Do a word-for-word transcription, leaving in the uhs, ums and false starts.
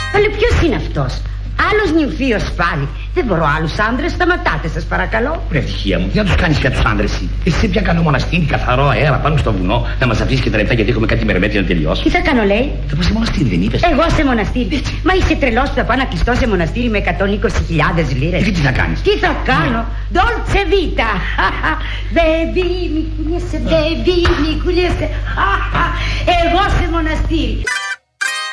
Αλλά ποιος είναι αυτός? Άλλος νυμφίος πάλι. Δεν μπορώ άλλους άντρες, σταματάτε σας παρακαλώ. Ρε ευτυχία μου, τι να τους κάνεις για τους άντρες εσύ? Εσύ πια κάνω μοναστήρι, καθαρό αέρα πάνω στο βουνό, να μας αφήσεις και τα λεπτά γιατί έχουμε κάτι μερεμέτη να τελειώσει. Τι θα κάνω λέει? Θα πάω σε μοναστήρι, δεν είπες? Εγώ σε μοναστήρι. Έτσι. Μα είσαι τρελός που θα πάω να κλειστώ σε μοναστήρι με εκατόν είκοσι χιλιάδες λίρες. Και τι θα κάνεις? Τι θα κάνω? Dolce vita. Baby, μη κουλιέσαι, baby, μη κουλιέσαι. Εγώ σε μοναστήρι.